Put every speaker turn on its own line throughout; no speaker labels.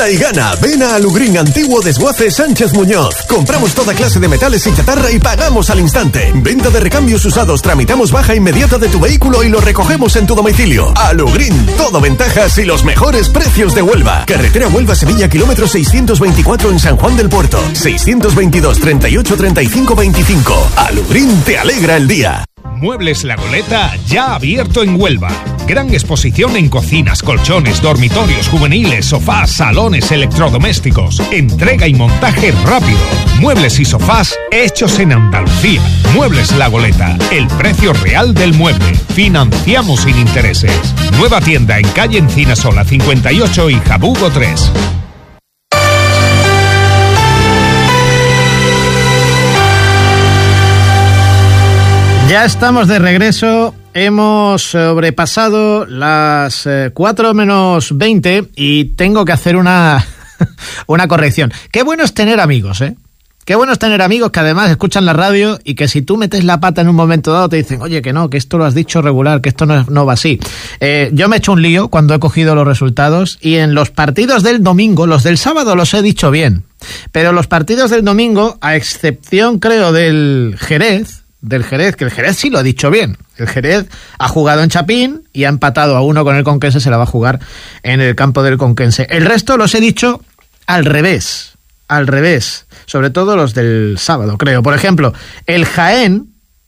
Compra y gana. Ven a Alugrín Antiguo Desguace Sánchez Muñoz. Compramos toda clase de metales y chatarra y pagamos al instante. Venta de recambios usados. Tramitamos baja inmediata de tu vehículo y lo recogemos en tu domicilio. Alugrín, todo ventajas y los mejores precios de Huelva. Carretera Huelva-Sevilla, kilómetro 624 en San Juan del Puerto. 622 38 35 25. Alugrín te alegra el día.
Muebles La Goleta ya abierto en Huelva. Gran exposición en cocinas, colchones, dormitorios juveniles, sofás, salones, electrodomésticos. Entrega y montaje rápido. Muebles y sofás hechos en Andalucía. Muebles La Goleta. El precio real del mueble. Financiamos sin intereses. Nueva tienda en calle Encinasola 58 y Jabugo 3.
Ya estamos de regreso, hemos sobrepasado las 4 menos 20 y tengo que hacer una corrección. Qué bueno es tener amigos, ¿eh? Qué bueno es tener amigos que además escuchan la radio y que si tú metes la pata en un momento dado te dicen, oye, que no, que esto lo has dicho regular, que esto no va así. Yo me he hecho un lío cuando he cogido los resultados y en los partidos del domingo, los del sábado los he dicho bien, pero los partidos del domingo, a excepción creo del Jerez, que el Jerez sí lo ha dicho bien. El Jerez ha jugado en Chapín y ha empatado a 1 con el Conquense, se la va a jugar en el campo del Conquense. El resto los he dicho al revés, sobre todo los del sábado, creo. Por ejemplo, el Jaén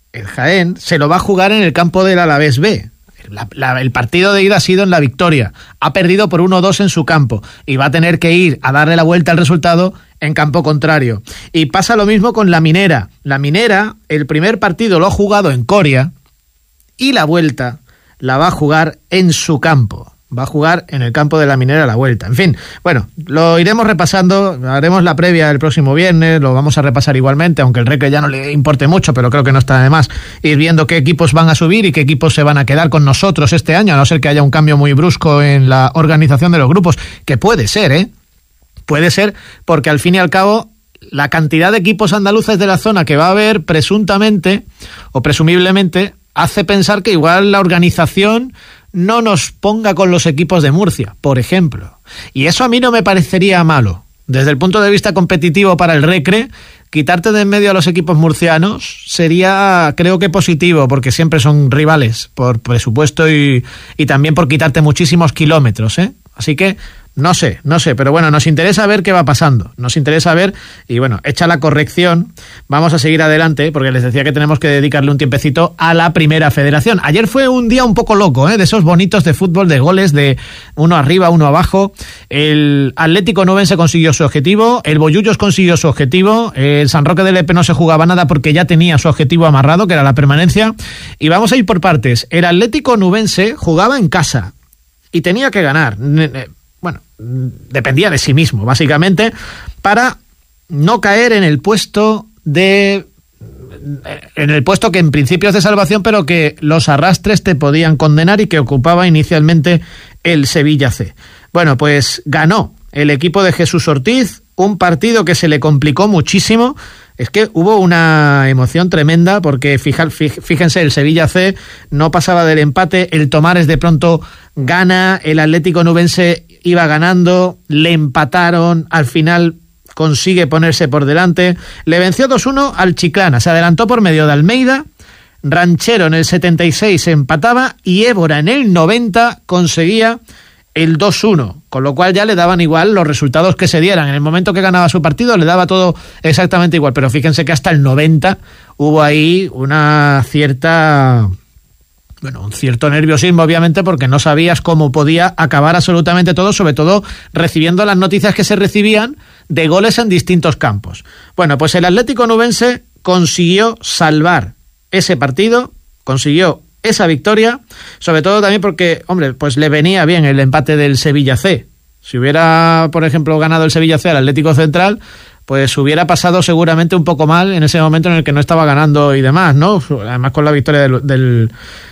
se lo va a jugar en el campo del Alavés B. El partido de ida ha sido en La Victoria. Ha perdido por 1-2 en su campo y va a tener que ir a darle la vuelta al resultado en campo contrario. Y pasa lo mismo con La Minera. La Minera, el primer partido lo ha jugado en Coria y la vuelta la va a jugar en su campo. Va a jugar en el campo de La Minera la vuelta. En fin, bueno, lo iremos repasando, haremos la previa el próximo viernes, lo vamos a repasar igualmente, aunque el Recre ya no le importe mucho, pero creo que no está de más ir viendo qué equipos van a subir y qué equipos se van a quedar con nosotros este año, a no ser que haya un cambio muy brusco en la organización de los grupos, que puede ser, ¿eh? Puede ser, porque al fin y al cabo la cantidad de equipos andaluces de la zona que va a haber presuntamente o presumiblemente hace pensar que igual la organización no nos ponga con los equipos de Murcia, por ejemplo. Y eso a mí no me parecería malo. Desde el punto de vista competitivo para el Recre, quitarte de en medio a los equipos murcianos sería, creo que positivo, porque siempre son rivales por presupuesto y también por quitarte muchísimos kilómetros, ¿eh? Así que no sé, pero bueno, nos interesa ver qué va pasando, nos interesa ver, y bueno, hecha la corrección, vamos a seguir adelante, porque les decía que tenemos que dedicarle un tiempecito a la Primera Federación. Ayer fue un día un poco loco, de esos bonitos de fútbol, de goles, de uno arriba, uno abajo. El Atlético Nubense consiguió su objetivo, el Bollullos consiguió su objetivo, el San Roque de Lepe no se jugaba nada porque ya tenía su objetivo amarrado, que era la permanencia, y vamos a ir por partes. El Atlético Nubense jugaba en casa y tenía que ganar. Bueno, dependía de sí mismo, básicamente, para no caer en el puesto que en principio es de salvación, pero que los arrastres te podían condenar y que ocupaba inicialmente el Sevilla C. Bueno, pues ganó el equipo de Jesús Ortiz, un partido que se le complicó muchísimo. Es que hubo una emoción tremenda porque fíjense, el Sevilla C no pasaba del empate, el Tomares de pronto gana, el Atlético Nubense iba ganando, le empataron, al final consigue ponerse por delante, le venció 2-1 al Chiclana, se adelantó por medio de Almeida, Ranchero en el 76 empataba y Évora en el 90 conseguía el 2-1, con lo cual ya le daban igual los resultados que se dieran. En el momento que ganaba su partido le daba todo exactamente igual, pero fíjense que hasta el 90 hubo ahí un cierto nerviosismo, obviamente, porque no sabías cómo podía acabar absolutamente todo, sobre todo recibiendo las noticias que se recibían de goles en distintos campos. Bueno, pues el Atlético Nubense consiguió salvar ese partido, consiguió esa victoria, sobre todo también porque, hombre, pues le venía bien el empate del Sevilla C. Si hubiera, por ejemplo, ganado el Sevilla C al Atlético Central, pues hubiera pasado seguramente un poco mal en ese momento en el que no estaba ganando y demás, ¿no? Además con la victoria del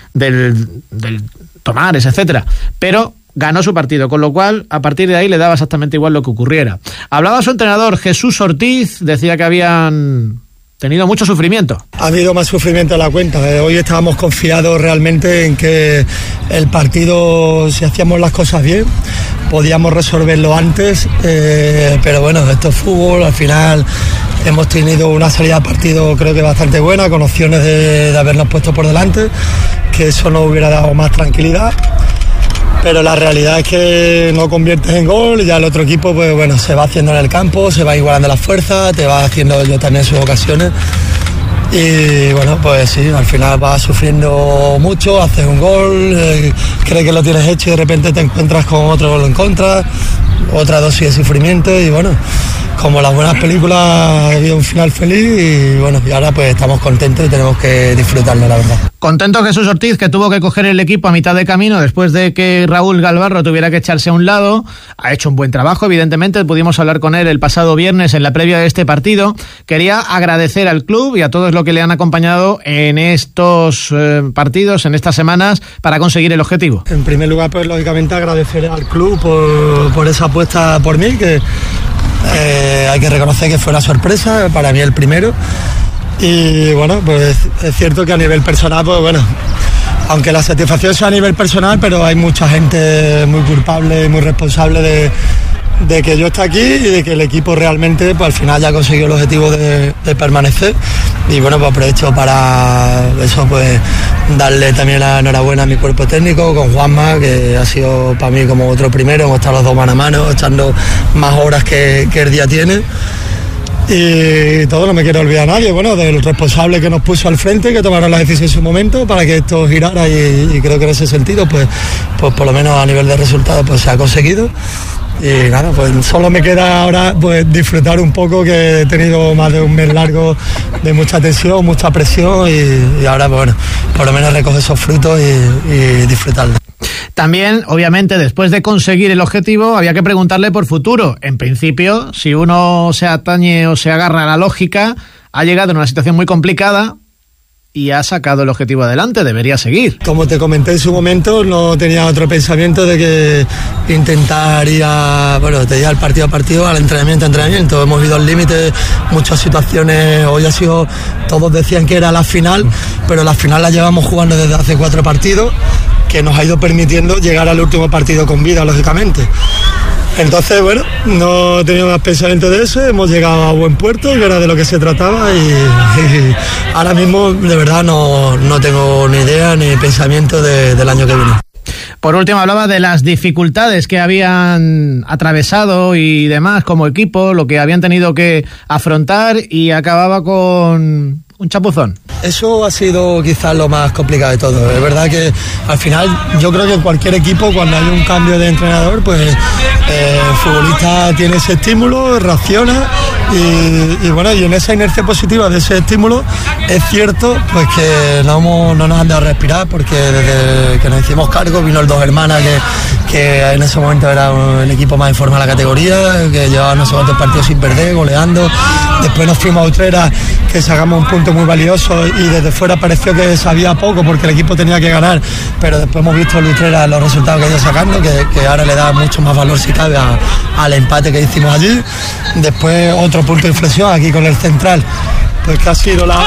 Tomares, etcétera. Pero ganó su partido, con lo cual a partir de ahí le daba exactamente igual lo que ocurriera. Hablaba su entrenador Jesús Ortiz, decía que habían tenido mucho sufrimiento.
Ha habido más sufrimiento de la cuenta. Hoy estábamos confiados realmente en que el partido, si hacíamos las cosas bien, podíamos resolverlo antes, pero bueno, esto es fútbol, al final hemos tenido una salida de partido creo que bastante buena, con opciones de habernos puesto por delante, que eso nos hubiera dado más tranquilidad, pero la realidad es que no conviertes en gol y ya el otro equipo pues bueno, se va haciendo en el campo, se va igualando las fuerzas, te va haciendo ellos también sus ocasiones. Y bueno, pues sí, al final vas sufriendo mucho, haces un gol, crees que lo tienes hecho y de repente te encuentras con otro gol en contra, otra dosis de sufrimiento y bueno, como las buenas películas ha habido un final feliz y bueno, y ahora pues estamos contentos y tenemos que disfrutarlo, la verdad.
Contento Jesús Ortiz, que tuvo que coger el equipo a mitad de camino después de que Raúl Galvarro tuviera que echarse a un lado. Ha hecho un buen trabajo, evidentemente. Pudimos hablar con él el pasado viernes en la previa de este partido. Quería agradecer al club y a todos los que le han acompañado en estos partidos, en estas semanas, para conseguir el objetivo.
En primer lugar, pues lógicamente agradecer al club por esa apuesta por mí, que hay que reconocer que fue una sorpresa, para mí el primero. Y bueno, pues es cierto que a nivel personal, pues bueno, aunque la satisfacción sea a nivel personal, pero hay mucha gente muy culpable y muy responsable de que yo esté aquí y de que el equipo realmente pues al final ya consiguió el objetivo de permanecer. Y bueno, pues aprovecho para eso, pues darle también la enhorabuena a mi cuerpo técnico, con Juanma, que ha sido para mí como otro primero, hemos estado los dos mano a mano, echando más horas que el día tiene. Y todo, no me quiero olvidar a nadie, bueno, del responsable que nos puso al frente, que tomaron la decisión en su momento para que esto girara y creo que en ese sentido pues por lo menos a nivel de resultados pues se ha conseguido. Y nada, pues solo me queda ahora pues disfrutar un poco, que he tenido más de un mes largo de mucha tensión, mucha presión y ahora pues bueno, por lo menos recoger esos frutos y disfrutarlos.
También, obviamente, después de conseguir el objetivo, había que preguntarle por futuro. En principio, si uno se atañe o se agarra a la lógica, ha llegado en una situación muy complicada y ha sacado el objetivo adelante, debería seguir.
Como te comenté en su momento, no tenía otro pensamiento de que intentar ir te diría al partido a partido, al entrenamiento a entrenamiento. Hemos ido al límite, muchas situaciones, hoy ha sido, todos decían que era la final, pero la final la llevamos jugando desde hace 4 partidos, que nos ha ido permitiendo llegar al último partido con vida, lógicamente. Entonces, bueno, no he tenido más pensamiento de eso, hemos llegado a buen puerto, que era de lo que se trataba y ahora mismo, de verdad, no tengo ni idea ni pensamiento del año que viene.
Por último, hablaba de las dificultades que habían atravesado y demás como equipo, lo que habían tenido que afrontar, y acababa con un chapuzón.
Eso ha sido quizás lo más complicado de todo. Es verdad que al final yo creo que en cualquier equipo, cuando hay un cambio de entrenador, pues el futbolista tiene ese estímulo, reacciona y bueno, y en esa inercia positiva de ese estímulo es cierto pues que no nos han dejado respirar, porque desde que nos hicimos cargo vino el Dos Hermanas, que en ese momento era el equipo más en forma de la categoría, que llevaba no sé cuántos partidos sin perder, goleando. Después nos fuimos a Utrera, que sacamos un punto muy valioso y desde fuera pareció que sabía poco porque el equipo tenía que ganar, pero después hemos visto en Utrera los resultados que ha ido sacando, que ahora le da mucho más valor si cabe al empate que hicimos allí. Después otro punto de inflexión aquí con el Central, pues que ha sido la...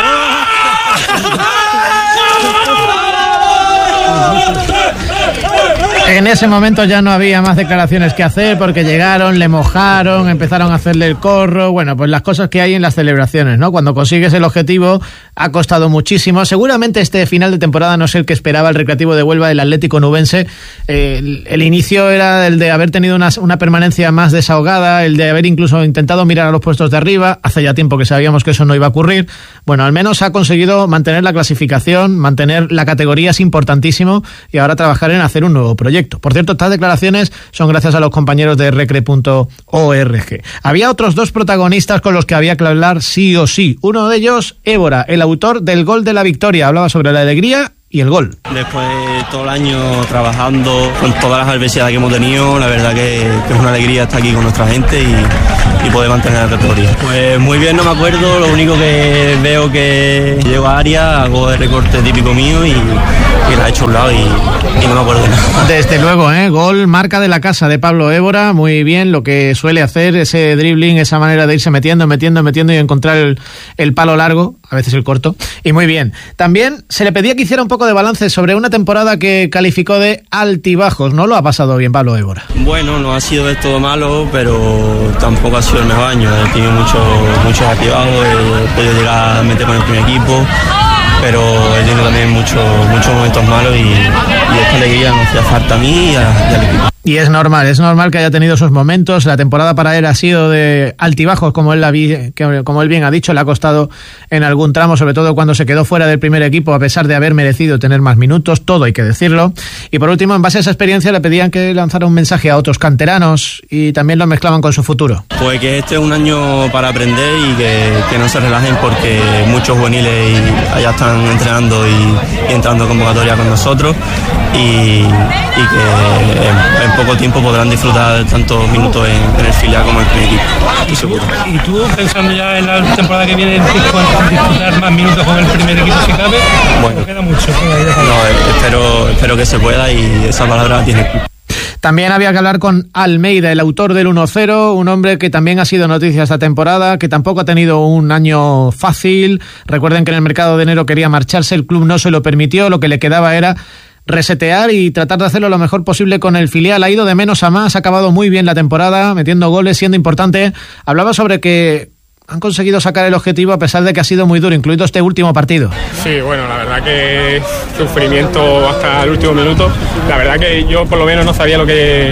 En ese momento ya no había más declaraciones que hacer, porque llegaron, le mojaron, empezaron a hacerle el corro. Bueno, pues las cosas que hay en las celebraciones, ¿no? Cuando consigues el objetivo ha costado muchísimo. Seguramente este final de temporada no es el que esperaba el Recreativo de Huelva, el Atlético Nubense. El inicio era el de haber tenido una permanencia más desahogada, el de haber incluso intentado mirar a los puestos de arriba. Hace ya tiempo que sabíamos que eso no iba a ocurrir. Bueno, al menos ha conseguido mantener la clasificación, mantener la categoría, es importantísimo, y ahora trabajar en hacer un nuevo proyecto. Por cierto, estas declaraciones son gracias a los compañeros de recre.org. Había otros 2 protagonistas con los que había que hablar sí o sí. Uno de ellos, Évora, el autor del gol de la victoria. Hablaba sobre la alegría y el gol.
Después de todo el año trabajando con todas las adversidades que hemos tenido, la verdad que es una alegría estar aquí con nuestra gente y poder mantener la categoría. Pues muy bien, no me acuerdo, lo único que veo que llego a área, hago el recorte típico mío y la he hecho a un lado y no me acuerdo de nada.
Desde luego, gol, marca de la casa de Pablo Évora, muy bien lo que suele hacer, ese dribbling, esa manera de irse metiendo y encontrar el palo largo, a veces el corto, y muy bien. También se le pedía que hiciera un poco de balance sobre una temporada que calificó de altibajos. No lo ha pasado bien Pablo Évora.
Bueno, no ha sido del todo malo, pero tampoco ha sido el mejor año. He tenido muchos altibajos, he podido llegar a meter con el primer equipo, pero he tenido también muchos momentos malos y esta alegría me hacía falta a mí y al equipo.
Y es normal que haya tenido esos momentos. La temporada para él ha sido de altibajos, como él bien ha dicho. Le ha costado en algún tramo, sobre todo cuando se quedó fuera del primer equipo, a pesar de haber merecido tener más minutos, todo hay que decirlo. Y por último, en base a esa experiencia, le pedían que lanzara un mensaje a otros canteranos y también lo mezclaban con su futuro.
Pues que este es un año para aprender y que no se relajen, porque muchos juveniles allá están entrenando y entrando a convocatoria con nosotros y que en poco tiempo podrán disfrutar tantos minutos en el filial como en el primer equipo, estoy seguro.
¿Y tú, pensando ya en la temporada que viene, disfrutar más minutos con el primer equipo si cabe?
Bueno,
queda mucho.
Espero que se pueda, y esa palabra tiene el club.
También había que hablar con Almeida, el autor del 1-0, un hombre que también ha sido noticia esta temporada, que tampoco ha tenido un año fácil. Recuerden que en el mercado de enero quería marcharse, el club no se lo permitió, lo que le quedaba era resetear y tratar de hacerlo lo mejor posible con el filial. Ha ido de menos a más, ha acabado muy bien la temporada, metiendo goles, siendo importante. Hablaba sobre que han conseguido sacar el objetivo a pesar de que ha sido muy duro, incluido este último partido.
Sí, bueno, la verdad que sufrimiento hasta el último minuto. La verdad que yo por lo menos no sabía lo que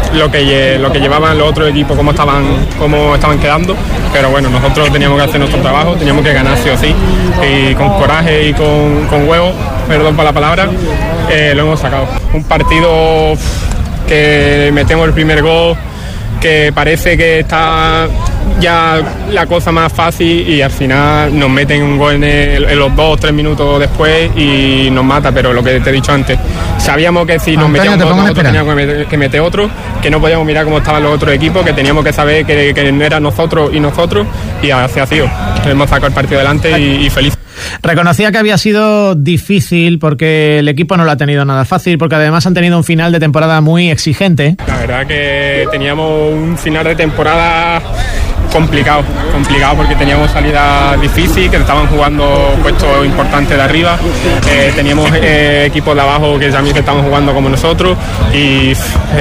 llevaban los otros equipos, cómo estaban quedando, pero bueno, nosotros teníamos que hacer nuestro trabajo, teníamos que ganar sí o sí, y con coraje y con huevo, perdón por la palabra, lo hemos sacado. Un partido que metemos el primer gol, que parece que está ya la cosa más fácil, y al final nos meten un gol en los 2 o 3 minutos después y nos mata. Pero lo que te he dicho antes, sabíamos que si nos metíamos nosotros teníamos que meter otro, que no podíamos mirar cómo estaban los otros equipos, que teníamos que saber que no era nosotros, y así ha sido. Hemos sacado el partido adelante y feliz.
Reconocía que había sido difícil porque el equipo no lo ha tenido nada fácil, porque además han tenido un final de temporada muy exigente.
La verdad que teníamos un final de temporada complicado porque teníamos salida difícil, que estaban jugando puestos importantes de arriba, teníamos equipos de abajo que también estaban jugando como nosotros, y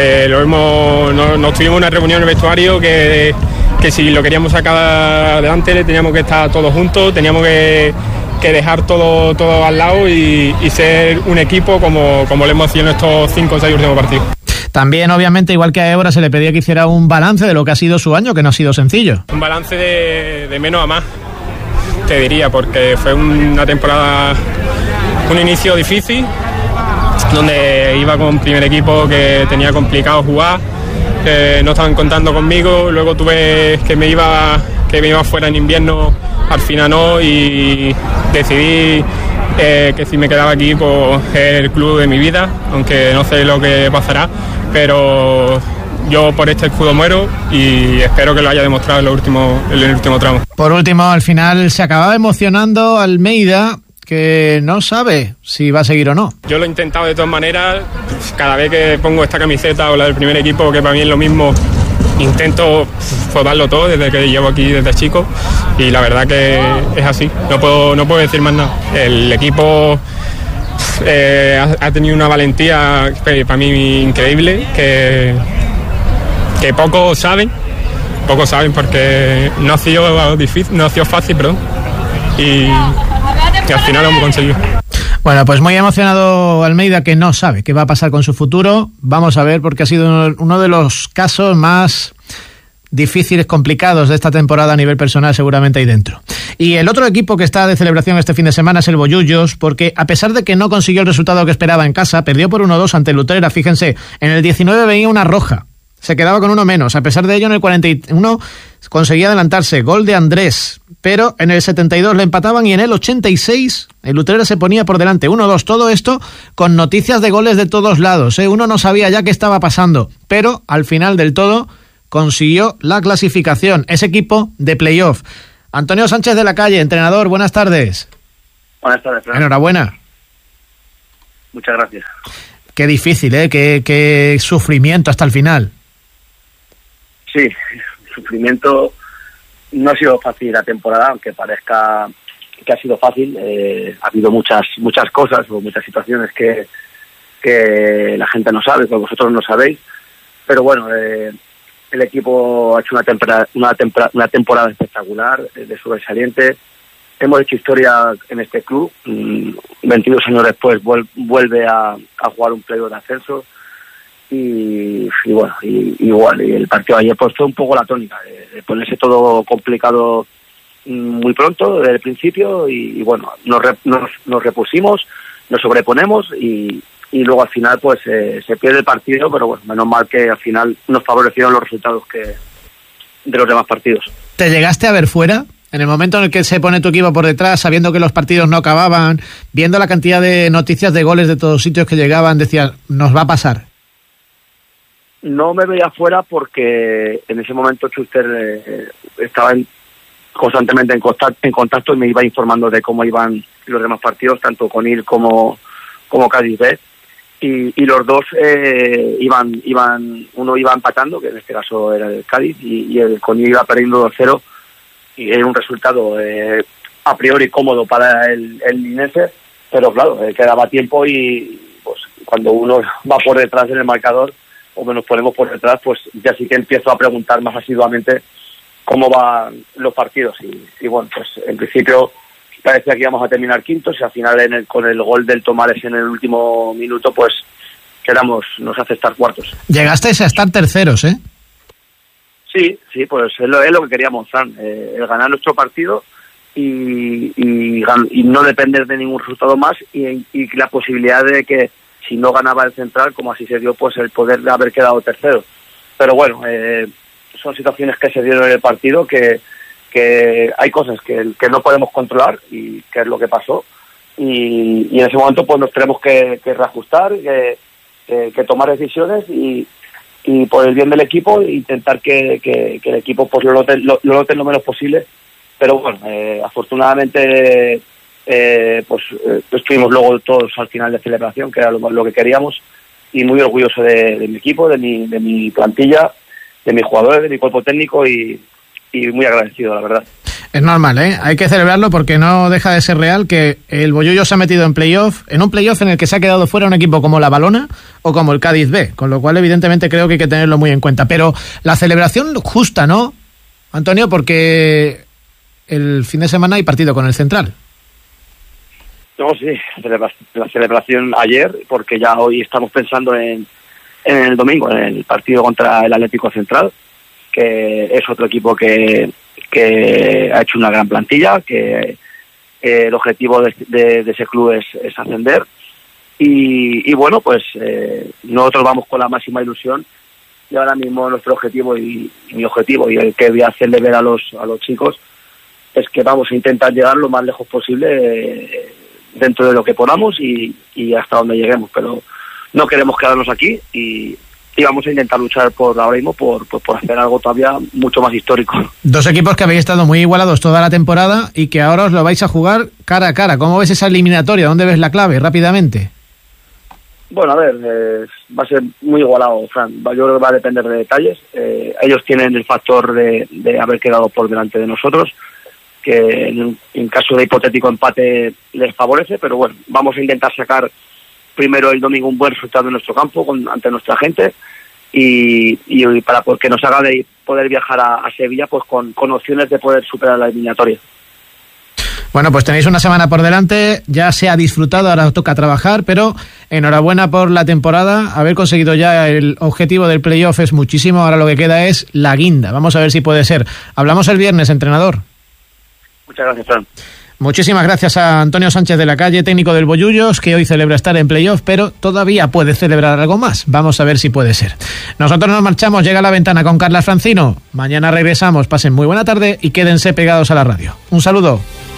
nos tuvimos una reunión en el vestuario que si lo queríamos sacar adelante teníamos que estar todos juntos, teníamos que dejar todo al lado y ser un equipo como lo hemos sido en estos 5 o 6 últimos partidos.
También, obviamente, igual que a Évora, se le pedía que hiciera un balance de lo que ha sido su año, que no ha sido sencillo.
Un balance de menos a más, te diría, porque fue una temporada, un inicio difícil, donde iba con primer equipo que tenía complicado jugar, que no estaban contando conmigo, luego tuve que me iba fuera en invierno, al final no, y decidí que si me quedaba aquí, pues es el club de mi vida, aunque no sé lo que pasará, pero yo por este escudo muero y espero que lo haya demostrado en el último tramo.
Por último, al final se acababa emocionando Almeida, que no sabe si va a seguir o no.
Yo lo he intentado de todas maneras, cada vez que pongo esta camiseta o la del primer equipo, que para mí es lo mismo, intento darlo todo desde que llevo aquí desde chico, y la verdad que es así, no puedo decir más nada. El equipo ha tenido una valentía para mí increíble, que pocos saben porque no ha sido difícil, no ha sido fácil, y al final lo hemos conseguido.
Bueno, pues muy emocionado Almeida, que no sabe qué va a pasar con su futuro. Vamos a ver, porque ha sido uno de los casos más difíciles, complicados de esta temporada a nivel personal, seguramente ahí dentro. Y el otro equipo que está de celebración este fin de semana es el Bollullos, porque a pesar de que no consiguió el resultado que esperaba en casa, perdió por 1-2 ante el Utrera. Fíjense, en el 19 veía una roja, se quedaba con uno menos. A pesar de ello, en el 41 conseguía adelantarse, gol de Andrés, pero en el 72 le empataban y en el 86 el Utrera se ponía por delante, 1-2. Todo esto con noticias de goles de todos lados, Uno no sabía ya qué estaba pasando, pero al final del todo consiguió la clasificación, ese equipo de playoff. Antonio Sánchez de la Calle, entrenador, buenas tardes.
Buenas tardes, Fran.
Enhorabuena.
Muchas gracias.
Qué difícil, qué sufrimiento hasta el final.
Sí, sufrimiento. No ha sido fácil la temporada, aunque parezca ha sido fácil. Ha habido muchas cosas o muchas situaciones que la gente no sabe, que vosotros no sabéis, pero bueno, el equipo ha hecho una temporada espectacular, de sobresaliente. Hemos hecho historia en este club. 22 años después vuelve a jugar un playoff de ascenso y bueno, igual, y el partido de ayer pues fue un poco la tónica de ponerse todo complicado muy pronto desde el principio y bueno, nos repusimos, nos sobreponemos y luego al final pues se pierde el partido, pero bueno, menos mal que al final nos favorecieron los resultados de los demás partidos.
¿Te llegaste a ver fuera? En el momento en el que se pone tu equipo por detrás, sabiendo que los partidos no acababan, viendo la cantidad de noticias de goles de todos sitios que llegaban, decías, nos va a pasar.
No me veía fuera porque en ese momento Schuster estaba constantemente en contacto y me iba informando de cómo iban los demás partidos, tanto con IL como Cádiz B. Y los dos uno iba empatando, que en este caso era el Cádiz, y el Conil iba perdiendo 2-0, y era un resultado a priori cómodo para el linense, pero claro, quedaba tiempo y pues cuando uno va por detrás en el marcador, o nos ponemos por detrás, pues ya sí que empiezo a preguntar más asiduamente cómo van los partidos, y bueno, pues en principio parecía que íbamos a terminar quintos y al final con el gol del Tomares en el último minuto pues nos hace estar cuartos.
Llegasteis a estar terceros, ¿eh?
Sí, pues es lo que queríamos, Fran, el ganar nuestro partido y no depender de ningún resultado más y la posibilidad de que si no ganaba el Central, como así se dio, pues el poder de haber quedado tercero. Pero bueno, son situaciones que se dieron en el partido que hay cosas que no podemos controlar y que es lo que pasó y en ese momento pues nos tenemos que reajustar, que tomar decisiones y por el bien del equipo intentar que el equipo pues lo note lo menos posible, pero bueno, afortunadamente pues estuvimos luego todos al final de celebración, que era lo que queríamos, y muy orgulloso de mi equipo, de mi plantilla, de mis jugadores, de mi cuerpo técnico y muy agradecido, la verdad.
Es normal, hay que celebrarlo porque no deja de ser real que el Bollullo se ha metido en un playoff en el que se ha quedado fuera un equipo como la Valona o como el Cádiz B, con lo cual evidentemente creo que hay que tenerlo muy en cuenta. Pero la celebración justa, ¿no, Antonio? Porque el fin de semana hay partido con el Central.
No, sí, la celebración ayer, porque ya hoy estamos pensando en el domingo, en el partido contra el Atlético Central, que es otro equipo que ha hecho una gran plantilla, que el objetivo de ese club es ascender y bueno, pues nosotros vamos con la máxima ilusión y ahora mismo nuestro objetivo y mi objetivo y el que voy a hacerle ver a los chicos es que vamos a intentar llegar lo más lejos posible dentro de lo que podamos y hasta donde lleguemos, pero no queremos quedarnos aquí y vamos a intentar luchar ahora mismo por hacer algo todavía mucho más histórico.
Dos equipos que habéis estado muy igualados toda la temporada y que ahora os lo vais a jugar cara a cara. ¿Cómo ves esa eliminatoria? ¿Dónde ves la clave? Rápidamente.
Bueno, a ver, va a ser muy igualado, Fran. Yo creo que va a depender de detalles. Ellos tienen el factor de haber quedado por delante de nosotros, que en caso de hipotético empate les favorece, pero bueno, vamos a intentar sacar primero el domingo un buen resultado en nuestro campo ante nuestra gente y para que nos haga de poder viajar a Sevilla pues con opciones de poder superar la eliminatoria.
Bueno, pues tenéis una semana por delante, ya se ha disfrutado, ahora os toca trabajar, pero enhorabuena por la temporada, haber conseguido ya el objetivo del playoff es muchísimo, ahora lo que queda es la guinda, vamos a ver si puede ser. Hablamos el viernes, entrenador.
Muchas gracias, Fran.
Muchísimas gracias a Antonio Sánchez de la Calle, técnico del Bollullos, que hoy celebra estar en playoff, pero todavía puede celebrar algo más. Vamos a ver si puede ser. Nosotros nos marchamos, llega a la ventana con Carlas Francino. Mañana regresamos, pasen muy buena tarde y quédense pegados a la radio. Un saludo.